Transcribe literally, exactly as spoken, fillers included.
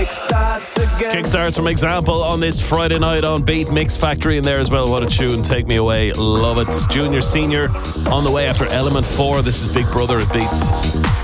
Kickstarts from Example on this Friday night on Beat. Mix Factory in there as well. What a tune. Take Me Away. Love it. Junior Senior on the way after Element four. This is Big Brother at Beats.